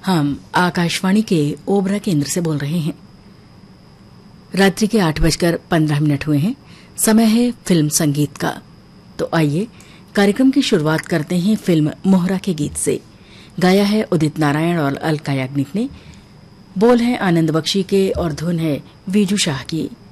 हम आकाशवाणी के ओबरा केंद्र से बोल रहे हैं। रात्रि के 8:15 हुए हैं। समय है फिल्म संगीत का। तो आइए कार्यक्रम की शुरुआत करते हैं फिल्म मोहरा के गीत से। गाया है उदित नारायण और अलका याग्निक ने। बोल है आनंद बख्शी के और धुन है वीजू शाह की।